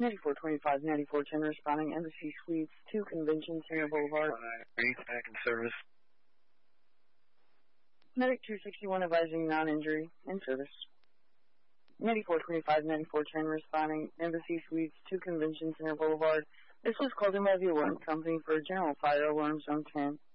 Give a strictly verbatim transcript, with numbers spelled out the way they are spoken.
ninety-four twenty-five, ninety-four ten responding, Embassy Suites, two Convention Center Boulevard. Read back in service. Medic two sixty-one advising non-injury, in service. ninety-four twenty-five, ninety-four ten responding, Embassy Suites, two Convention Center Boulevard. This was called in by the Alarm Company for General Fire Alarm Zone ten.